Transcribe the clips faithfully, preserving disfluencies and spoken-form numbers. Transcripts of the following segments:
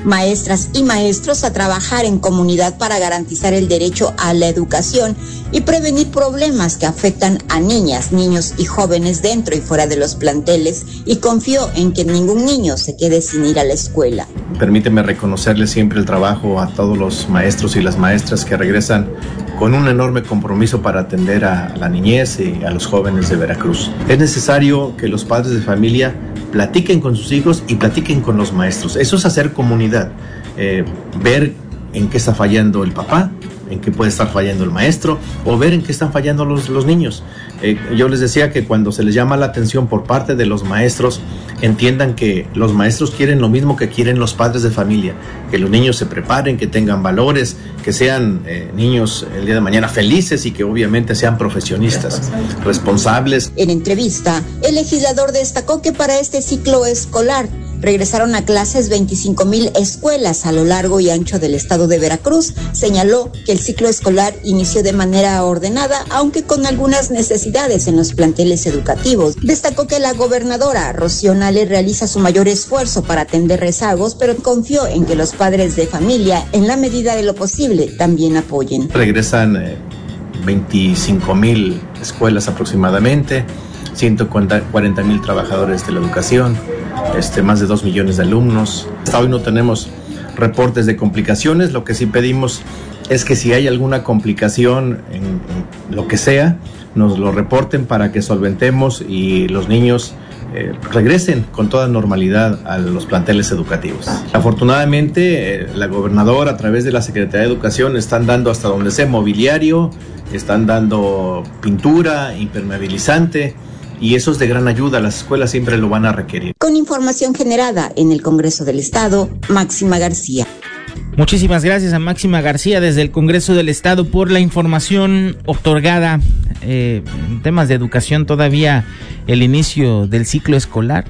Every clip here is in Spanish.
maestras y maestros a trabajar en comunidad para garantizar el derecho a la educación y prevenir problemas que afectan a niñas, niños y jóvenes dentro y fuera de los planteles, y confió en que ningún niño se quede sin ir a la escuela. Permíteme reconocerle siempre el trabajo a todos los maestros y las maestras que regresan con un enorme compromiso para atender a la niñez y a los jóvenes de Veracruz. Es necesario que los padres de familia platiquen con sus hijos y platiquen con los maestros. Eso es hacer comunidad, eh, ver en qué está fallando el papá, en qué puede estar fallando el maestro, o ver en qué están fallando los, los niños. Eh, yo les decía que cuando se les llama la atención por parte de los maestros, entiendan que los maestros quieren lo mismo que quieren los padres de familia, que los niños se preparen, que tengan valores, que sean eh, niños el día de mañana felices y que obviamente sean profesionistas, responsables. En entrevista, el legislador destacó que para este ciclo escolar regresaron a clases veinticinco mil escuelas a lo largo y ancho del estado de Veracruz. Señaló que el ciclo escolar inició de manera ordenada, aunque con algunas necesidades en los planteles educativos. Destacó que la gobernadora Rocío Nale realiza su mayor esfuerzo para atender rezagos, pero confió en que los padres de familia, en la medida de lo posible, también apoyen. Regresan eh, veinticinco mil escuelas aproximadamente, ciento cuarenta mil trabajadores de la educación, este, más de dos millones de alumnos. Hasta hoy no tenemos reportes de complicaciones. Lo que sí pedimos es que si hay alguna complicación en, en lo que sea, nos lo reporten para que solventemos y los niños eh, regresen con toda normalidad a los planteles educativos. Afortunadamente, eh, la gobernadora a través de la Secretaría de Educación están dando hasta donde sea mobiliario, están dando pintura, impermeabilizante, y eso es de gran ayuda. Las escuelas siempre lo van a requerir. Con información generada en el Congreso del Estado, Máxima García. Muchísimas gracias a Máxima García desde el Congreso del Estado por la información otorgada. Eh, en temas de educación, todavía el inicio del ciclo escolar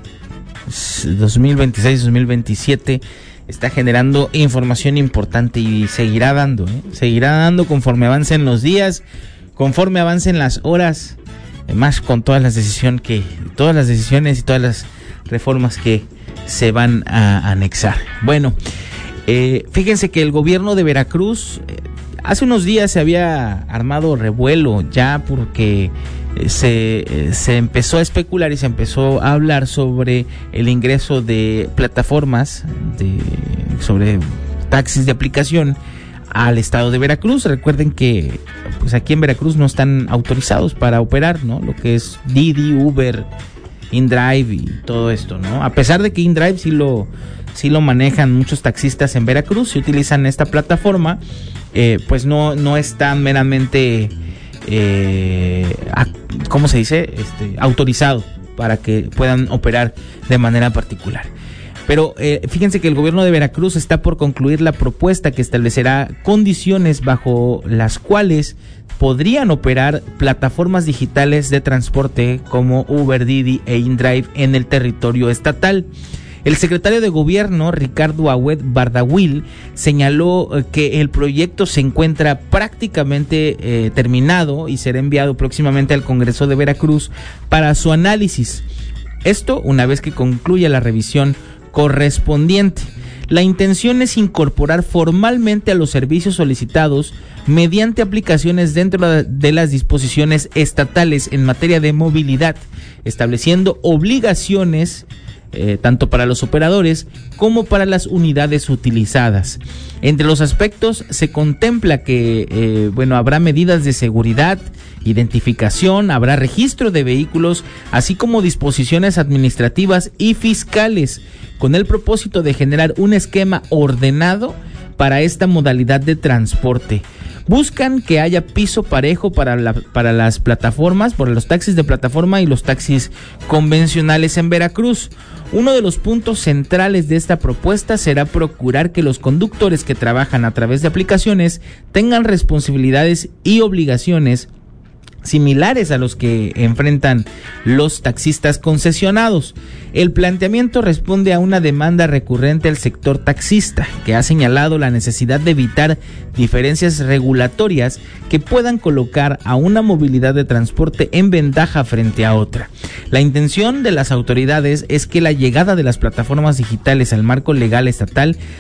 dos mil veintiséis dos mil veintisiete está generando información importante y seguirá dando, ¿eh? seguirá dando conforme avancen los días, conforme avancen las horas, más con todas las decisiones que todas las decisiones y todas las reformas que se van a anexar. Bueno, eh, fíjense que el gobierno de Veracruz eh, hace unos días se había armado revuelo ya porque eh, se, eh, se empezó a especular y se empezó a hablar sobre el ingreso de plataformas de sobre taxis de aplicación al estado de Veracruz. Recuerden que pues aquí en Veracruz no están autorizados para operar, ¿no? Lo que es Didi, Uber, InDrive y todo esto, ¿no? A pesar de que InDrive sí lo sí lo manejan muchos taxistas en Veracruz, si utilizan esta plataforma, eh, pues no no están meramente eh, a, ¿cómo se dice? Este, autorizado para que puedan operar de manera particular. Pero eh, fíjense que el gobierno de Veracruz está por concluir la propuesta que establecerá condiciones bajo las cuales podrían operar plataformas digitales de transporte como Uber, Didi e InDrive en el territorio estatal. El secretario de Gobierno, Ricardo Agüed Bardawil, señaló que el proyecto se encuentra prácticamente eh, terminado y será enviado próximamente al Congreso de Veracruz para su análisis. Esto una vez que concluya la revisión correspondiente. La intención es incorporar formalmente a los servicios solicitados mediante aplicaciones dentro de las disposiciones estatales en materia de movilidad, estableciendo obligaciones eh, tanto para los operadores como para las unidades utilizadas. Entre los aspectos se contempla que eh, bueno, habrá medidas de seguridad, identificación, habrá registro de vehículos, así como disposiciones administrativas y fiscales, con el propósito de generar un esquema ordenado para esta modalidad de transporte. Buscan que haya piso parejo para, la, para las plataformas, para los taxis de plataforma y los taxis convencionales en Veracruz. Uno de los puntos centrales de esta propuesta será procurar que los conductores que trabajan a través de aplicaciones tengan responsabilidades y obligaciones similares a los que enfrentan los taxistas concesionados. El planteamiento responde a una demanda recurrente del sector taxista, que ha señalado la necesidad de evitar diferencias regulatorias que puedan colocar a una movilidad de transporte en ventaja frente a otra. La intención de las autoridades es que la llegada de las plataformas digitales al marco legal estatal